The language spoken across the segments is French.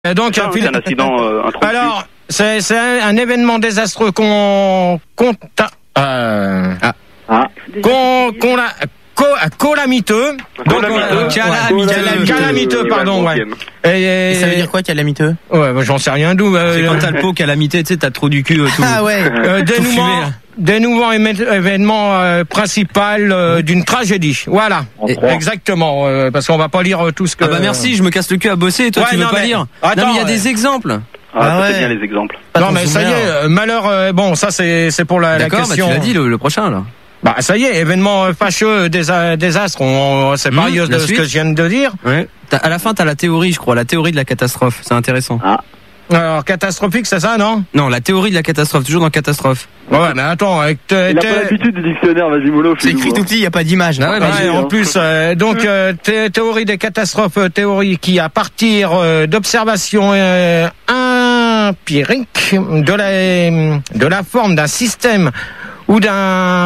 Donc, c'est un accident introductif. Alors, c'est un événement désastreux calamiteux. Calamiteux, pardon, ouais. Et ça veut dire quoi, calamiteux? Ouais, j'en sais rien d'où. C'est quand t'as le pot calamité, tu sais, t'as trop du cul. Tout, ah ouais. Dénouement événement principal d'une tragédie. Voilà. Exactement. Parce qu'on va pas lire tout ce que. Ah bah merci, je me casse le cul à bosser et toi tu veux pas lire. Attends, non mais il y a des exemples. C'est bien les exemples. Non mais ça y est, malheur. Bon, ça c'est pour la question. D'accord, tu l'as dit le prochain là. Bah ça y est, événement fâcheux, désastre. C'est pareil de ce que je viens de dire. Ouais. À la fin, t'as la théorie, je crois, la théorie de la catastrophe. C'est intéressant. Ah. Alors catastrophique, c'est ça, non? Non, la théorie de la catastrophe, toujours dans catastrophe. Ouais, mais attends, il a pas l'habitude du dictionnaire, vas-y mollo. C'est écrit tout petit, il y a pas d'image. Ah ouais, en plus, donc théorie des catastrophes, théorie qui à partir d'observations empiriques de la forme d'un système ou d'un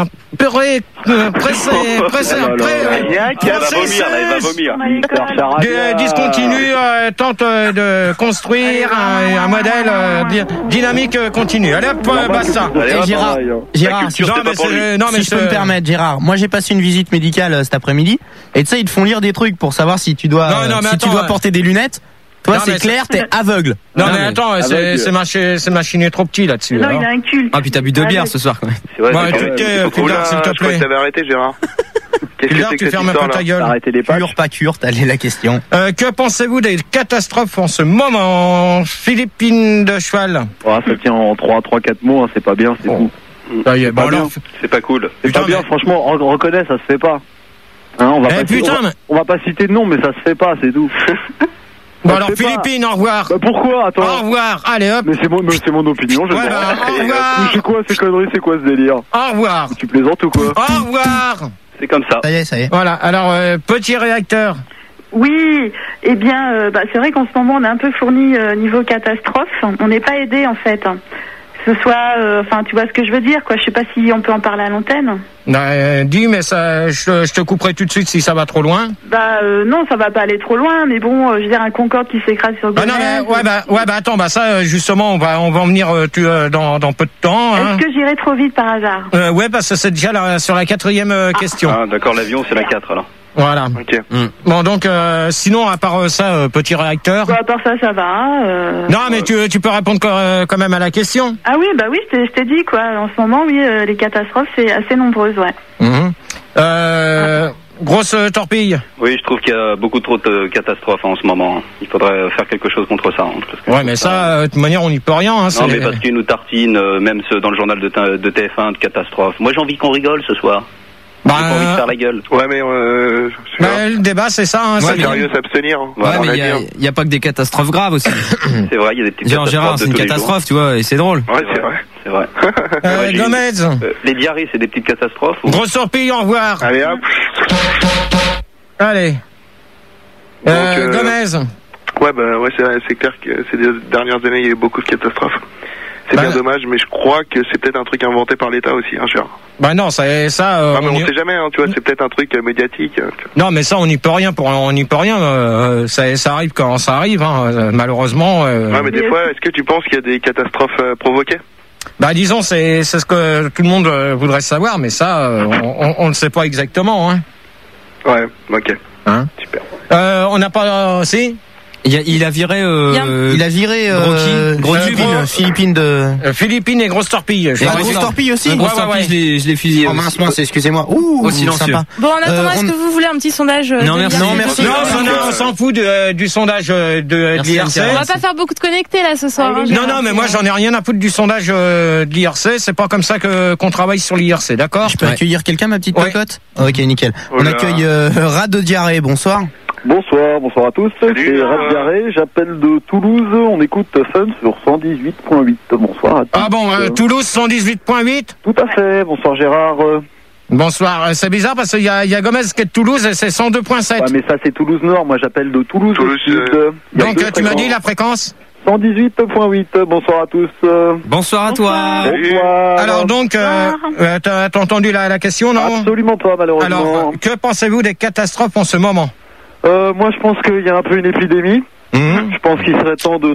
discontinu tente de construire un modèle dynamique continu. Allez hop, basta. Gérard, si je peux me permettre, Gérard, moi j'ai passé une visite médicale cet après-midi et tu sais ils te font lire des trucs pour savoir si tu dois porter des lunettes. Toi, c'est clair, t'es aveugle. Non, mais attends, c'est ma chienne trop petit là-dessus. Non, il a un culte. Ah, puis t'as bu 2 bières ce soir quand même. C'est vrai. Pildar, s'il te plaît. T'avais arrêté, Gérard. Pildar, tu fermes un peu ta gueule. Arrêtez les patchs. Cure, pas cure, allez la question. Que pensez-vous des catastrophes en ce moment, Philippines de cheval? Ça tient en 3-4 mots, c'est pas bien, c'est fou. C'est pas cool. C'est pas bien, franchement, on reconnaît, ça se fait pas. On va pas citer de nom, mais ça se fait pas, c'est tout. Bon alors Philippines, au revoir. Bah pourquoi? Attends. Au revoir, allez hop. Mais c'est mon opinion, je au revoir. C'est quoi ces conneries, c'est quoi ce délire? Au revoir. Tu plaisantes ou quoi? Au revoir. C'est comme ça. Ça y est. Voilà, alors petit réacteur. Oui, eh bien, c'est vrai qu'en ce moment on est un peu fourni niveau catastrophe. On n'est pas aidé en fait. Ce soit, tu vois ce que je veux dire, quoi. Je sais pas si on peut en parler à l'antenne. Dis, mais ça, je te couperai tout de suite si ça va trop loin. Non, ça va pas aller trop loin, mais bon, je veux dire un Concorde qui s'écrase sur Gonesse. Attends, ça, justement, on va en venir dans peu de temps. Est-ce que j'irai trop vite par hasard? Ouais, parce que c'est déjà sur la 4e question. Ah, d'accord, l'avion, c'est la 4 alors. Voilà. Ok. Bon, donc, sinon, à part ça, petit réacteur. À part ça va. Non, mais tu peux répondre quand même à la question. Ah oui, je t'ai dit, quoi. En ce moment, oui, les catastrophes, c'est assez nombreuses, ouais. Grosse torpille. Oui, je trouve qu'il y a beaucoup trop de catastrophes en ce moment. Il faudrait faire quelque chose contre ça. Ouais, mais ça, de toute manière, on n'y peut rien. Non, mais parce qu'ils nous tartinent, même dans le journal de TF1, de catastrophes. Moi, j'ai envie qu'on rigole ce soir. J'ai pas envie de faire la gueule. Ouais, mais le débat, c'est ça. c'est sérieux, s'abstenir. Ouais, mais il y a pas que des catastrophes graves aussi. C'est vrai, il y a des petites catastrophes. Gérard, c'est une catastrophe, tu vois, et c'est drôle. Ouais, c'est vrai. Gomez. Les diarrhées, c'est des petites catastrophes. Grosse torpille, au revoir. Allez, hop. Allez. Gomez. Ouais, c'est clair que ces dernières années, il y a eu beaucoup de catastrophes. C'est bien dommage, mais je crois que c'est peut-être un truc inventé par l'État aussi, Gérard. Non, ça. Mais on sait jamais, tu vois, c'est peut-être un truc médiatique. Non, mais ça, on n'y peut rien. Ça arrive quand ça arrive, malheureusement. Ouais, mais des fois, est-ce que tu penses qu'il y a des catastrophes provoquées? Disons, c'est ce que tout le monde voudrait savoir, mais ça, on ne sait pas exactement, Ouais, ok. Super. On n'a pas... si Il a viré Philippines et grosse torpille. Grosse torpille aussi. Grosse torpille, je l'ai fusillé. Oh mince, excusez-moi. Au silencieux. Sympa. Bon, en attendant, est-ce que vous voulez un petit sondage? Non, merci. Non, on s'en fout du sondage de l'IRC. On va pas faire beaucoup de connectés là ce soir. Non, mais moi j'en ai rien à foutre du sondage de l'IRC. C'est pas comme ça qu'on travaille sur l'IRC, d'accord? Je peux accueillir quelqu'un, ma petite cocotte? Ok, nickel. On accueille Rat de Diarrhée. Bonsoir. Bonsoir à tous. C'est Rat Diarrhée, j'appelle de Toulouse. On écoute Fun sur 118.8. Bonsoir à tous. Ah bon, Toulouse 118.8? Tout à fait. Bonsoir Gérard. Bonsoir. C'est bizarre parce qu'il y a Gomez qui est de Toulouse et c'est 102.7. Ouais, mais ça c'est Toulouse Nord. Moi j'appelle de Toulouse Sud. Donc tu m'as dit la fréquence? 118.8. Bonsoir à tous. Bonsoir à toi. Bonsoir. Alors donc, t'as entendu la question, non? Absolument pas, malheureusement. Alors, que pensez-vous des catastrophes en ce moment? Moi je pense qu'il y a un peu une épidémie. Je pense qu'il serait temps de